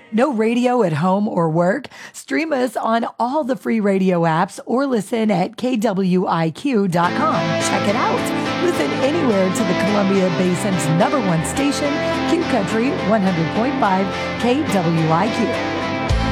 No radio at home or work? Stream us on all the free radio apps or listen at KWIQ.com. Check it out. Listen anywhere to the Columbia Basin's #1 station, Q Country 100.5 KWIQ.